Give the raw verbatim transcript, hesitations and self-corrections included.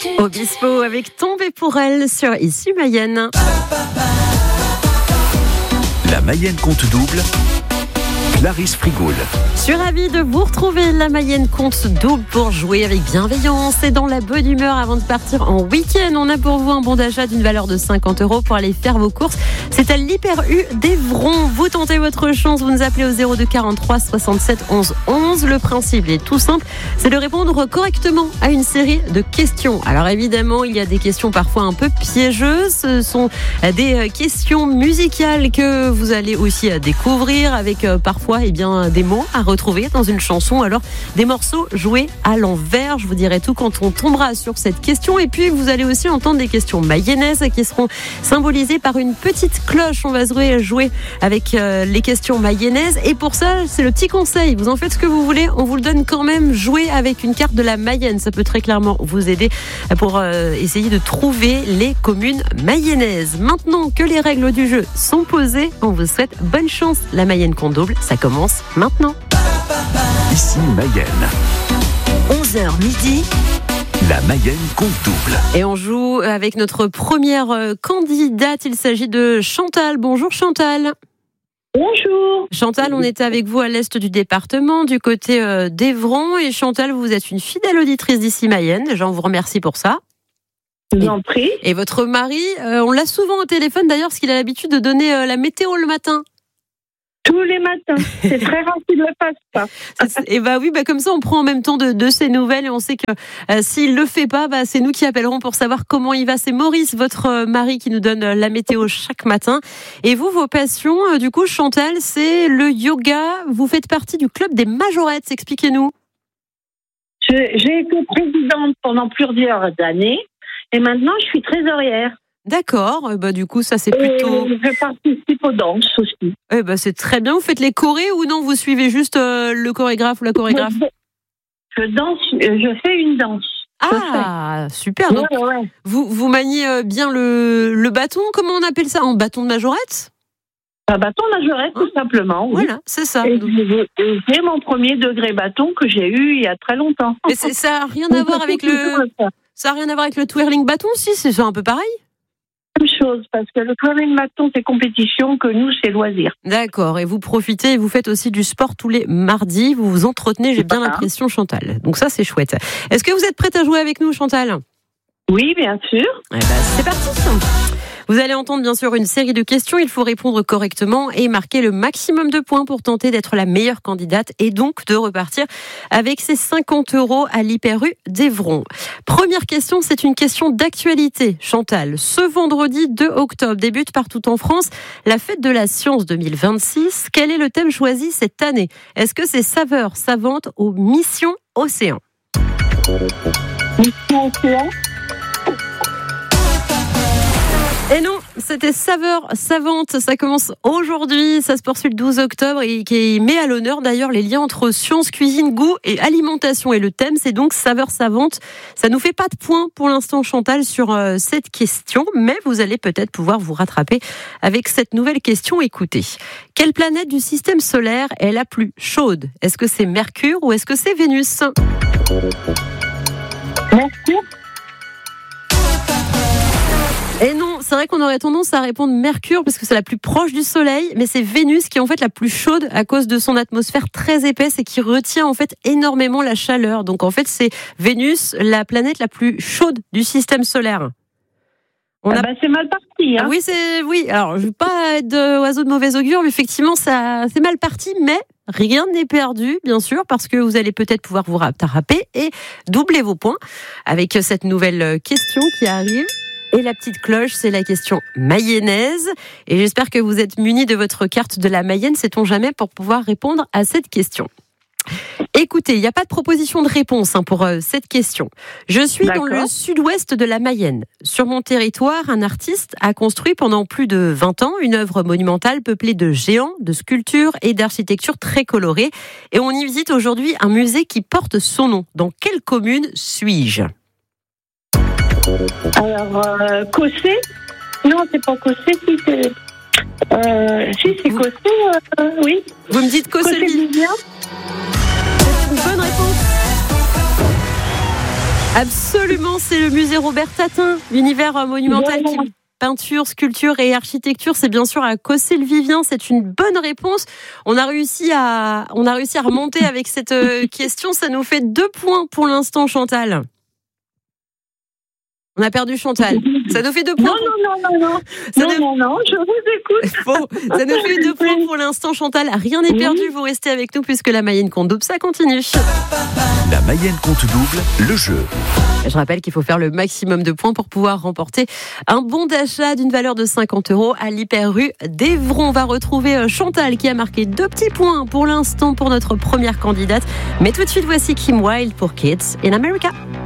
Obispo avec Tomber pour elle sur Ici Mayenne. La Mayenne compte double. Clarisse Frigoul. Je suis ravie de vous retrouver. La Mayenne compte double pour jouer avec bienveillance et dans la bonne humeur avant de partir en week-end. On a pour vous un bon d'achat d'une valeur de cinquante euros pour aller faire vos courses. C'est à l'Hyper U d'Evron. Vous tentez votre chance, vous nous appelez au zéro deux quarante-trois soixante-sept onze onze. Le principe est tout simple, c'est de répondre correctement à une série de questions. Alors évidemment, il y a des questions parfois un peu piégeuses. Ce sont des questions musicales que vous allez aussi découvrir avec parfois eh bien, des mots à retrouver dans une chanson, alors des morceaux joués à l'envers. Je vous dirai tout quand on tombera sur cette question. Et puis vous allez aussi entendre des questions mayennaises qui seront symbolisées par une petite cloche. On va jouer, jouer avec euh, les questions mayennaises. Et pour ça, c'est le petit conseil. Vous en faites ce que vous voulez, on vous le donne quand même. Jouer avec une carte de la Mayenne, ça peut très clairement vous aider pour euh, essayer de trouver les communes mayennaises. Maintenant que les règles du jeu sont posées, on vous souhaite bonne chance. La Mayenne compte double, ça commence maintenant. Ici Mayenne. onze heures midi. La Mayenne compte double. Et on joue avec notre première candidate. Il s'agit de Chantal. Bonjour Chantal. Bonjour. Chantal, on était avec vous à l'est du département, du côté euh, d'Evron. Et Chantal, vous êtes une fidèle auditrice d'Ici Mayenne. Déjà, on vous remercie pour ça. Je vous en prie. Et votre mari, euh, on l'a souvent au téléphone d'ailleurs, parce qu'il a l'habitude de donner euh, la météo le matin. Tous les matins. C'est très rare qu'il ne le fasse pas. Et bah oui, bah comme ça, on prend en même temps de, de ses nouvelles et on sait que euh, s'il le fait pas, bah c'est nous qui appellerons pour savoir comment il va. C'est Maurice, votre euh, mari, qui nous donne euh, la météo chaque matin. Et vous, vos passions, euh, du coup, Chantal, c'est le yoga. Vous faites partie du club des majorettes. Expliquez-nous. Je, j'ai été présidente pendant plusieurs années et maintenant je suis trésorière. D'accord, bah du coup ça c'est plutôt. Et je participe aux danses aussi. Eh bah c'est très bien. Vous faites les chorés ou non? Vous suivez juste euh, le chorégraphe ou la chorégraphe? Je danse, je fais une danse. Ah super. Donc, ouais, ouais. Vous vous maniez bien le le bâton. Comment on appelle ça? En bâton de majorette? Un bâton majorette tout hein simplement. Oui. Voilà, c'est ça. Et Donc... j'ai mon premier degré bâton que j'ai eu il y a très longtemps. Mais c'est, ça n'a rien à voir avec le. Ça a rien à voir avec le twirling bâton, si c'est un peu pareil. Même chose, parce que le twirling bâton c'est compétition, que nous c'est loisir. D'accord, et vous profitez et vous faites aussi du sport tous les mardis, vous vous entretenez, j'ai bien voilà. l'impression, Chantal. Donc ça c'est chouette. Est-ce que vous êtes prête à jouer avec nous, Chantal? Oui, bien sûr. Eh ben, c'est parti. Vous allez entendre bien sûr une série de questions, il faut répondre correctement et marquer le maximum de points pour tenter d'être la meilleure candidate et donc de repartir avec ces cinquante euros à l'Hyper U d'Evron. Première question, c'est une question d'actualité. Chantal, ce vendredi deux octobre débute partout en France la fête de la science deux mille vingt-six. Quel est le thème choisi cette année? Est-ce que c'est saveurs savantes aux missions océan? Mission océan. Et non, c'était saveurs savantes. Ça commence aujourd'hui, ça se poursuit le douze octobre et qui met à l'honneur d'ailleurs les liens entre science, cuisine, goût et alimentation. Et le thème, c'est donc saveurs savantes. Ça nous fait pas de points pour l'instant, Chantal, sur euh, cette question, mais vous allez peut-être pouvoir vous rattraper avec cette nouvelle question. Écoutez, quelle planète du système solaire est la plus chaude? Est-ce que c'est Mercure ou est-ce que c'est Vénus? Mercure. Et non, c'est vrai qu'on aurait tendance à répondre Mercure parce que c'est la plus proche du Soleil, mais c'est Vénus qui est en fait la plus chaude à cause de son atmosphère très épaisse et qui retient en fait énormément la chaleur. Donc en fait, c'est Vénus, la planète la plus chaude du système solaire. On ah a... bah c'est mal parti. Hein. Ah oui, c'est oui. Alors, je veux pas être de oiseau de mauvais augure, mais effectivement, ça c'est mal parti, mais rien n'est perdu, bien sûr, parce que vous allez peut-être pouvoir vous rattraper et doubler vos points avec cette nouvelle question qui arrive. Et la petite cloche, c'est la question mayonnaise. Et j'espère que vous êtes munis de votre carte de la Mayenne, sait-on jamais, pour pouvoir répondre à cette question. Écoutez, il n'y a pas de proposition de réponse hein, pour euh, cette question. Je suis D'accord. dans le sud-ouest de la Mayenne. Sur mon territoire, un artiste a construit pendant plus de vingt ans une œuvre monumentale peuplée de géants, de sculptures et d'architecture très colorée. Et on y visite aujourd'hui un musée qui porte son nom. Dans quelle commune suis-je ? Alors, euh, Cossé. Non, c'est pas Cossé, si c'est... Euh, si, c'est Cossé, euh, oui. Vous me dites Cossé-Vivien ? C'est une bonne réponse. Absolument, c'est le musée Robert Tatin, l'univers monumental Voilà. qui peinture, sculpture et architecture, c'est bien sûr à Cossé-le-Vivien. C'est une bonne réponse. On a réussi à, on a réussi à remonter avec cette euh, question. Ça nous fait deux points pour l'instant, Chantal. On a perdu Chantal. Ça nous fait deux points. Non, non, non, non, non. Ça Non, nous- non, non, je vous écoute. Bon, ça nous fait deux points pour l'instant, Chantal. Rien n'est perdu. Vous restez avec nous puisque la Mayenne compte double, ça continue. La Mayenne compte double, le jeu. Je rappelle qu'il faut faire le maximum de points pour pouvoir remporter un bon d'achat d'une valeur de cinquante euros à l'Hyper Rue d'Evron. On va retrouver Chantal qui a marqué deux petits points pour l'instant pour notre première candidate. Mais tout de suite, voici Kim Wilde pour Kids in America.